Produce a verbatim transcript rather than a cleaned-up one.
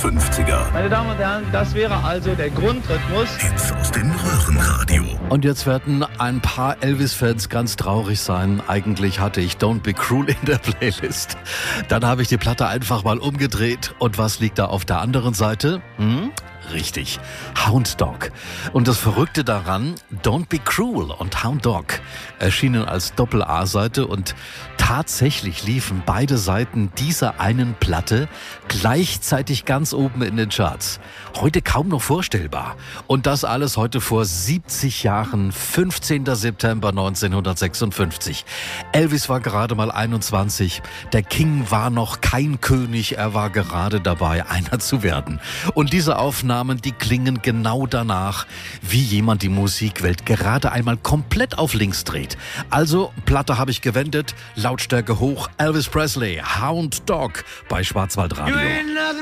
fünfziger. Meine Damen und Herren, das wäre also der Grundrhythmus. Hits aus dem Röhrenradio. Und jetzt werden ein paar Elvis-Fans ganz traurig sein. Eigentlich hatte ich Don't Be Cruel in der Playlist. Dann habe ich die Platte einfach mal umgedreht. Und was liegt da auf der anderen Seite? Hm? Richtig, Hound Dog. Und das Verrückte daran, Don't Be Cruel und Hound Dog erschienen als Doppel-A-Seite und tatsächlich liefen beide Seiten dieser einen Platte gleichzeitig ganz oben in den Charts. Heute kaum noch vorstellbar. Und das alles heute vor siebzig Jahren, fünfzehnter September neunzehnhundertsechsundfünfzig. Elvis war gerade mal einundzwanzig. Der King war noch kein König, er war gerade dabei, einer zu werden. Und diese Aufnahme die klingen genau danach, wie jemand die Musikwelt gerade einmal komplett auf links dreht. Also, Platte habe ich gewendet, Lautstärke hoch, Elvis Presley, Hound Dog bei Schwarzwaldradio.